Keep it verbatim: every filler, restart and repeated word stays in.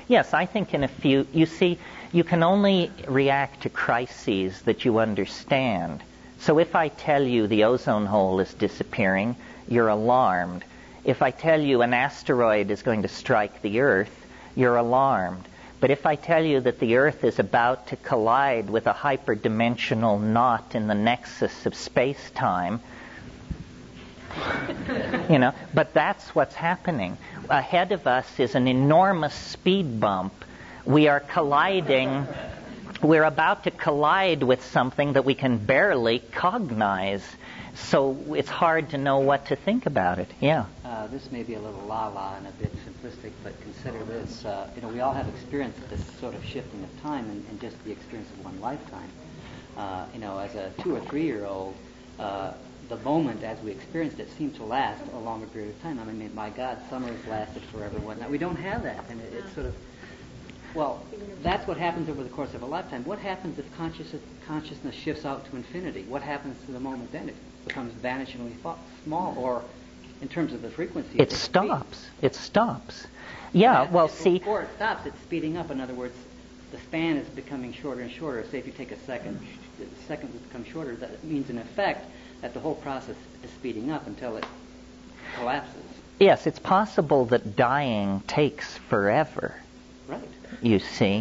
Yes, I think in a few, you see, you can only react to crises that you understand. So if I tell you the ozone hole is disappearing, you're alarmed. If I tell you an asteroid is going to strike the Earth, you're alarmed. But if I tell you that the Earth is about to collide with a hyperdimensional knot in the nexus of space-time, you know, but that's what's happening. Ahead of us is an enormous speed bump. We are colliding, we're about to collide with something that we can barely cognize. So it's hard to know what to think about it. Yeah. Uh, this may be a little la-la and a bit simplistic, but consider this. Uh, you know, we all have experienced this sort of shifting of time in, in just the experience of one lifetime. Uh, you know, as a two or three-year-old, uh, the moment as we experienced it seemed to last a longer period of time. I mean, my God, summers lasted forever and whatnot. We don't have that, and it, it's sort of, well, that's what happens over the course of a lifetime. What happens if consciousness, consciousness shifts out to infinity? What happens to the moment then? It becomes vanishingly fa- small, or in terms of the frequency. It stops. Speed. It stops. Yeah, and well, it, see... Before it stops, it's speeding up. In other words, the span is becoming shorter and shorter. Say if you take a second, the seconds become shorter. That means, in effect, that the whole process is speeding up until it collapses. Yes, it's possible that dying takes forever. Right. You see.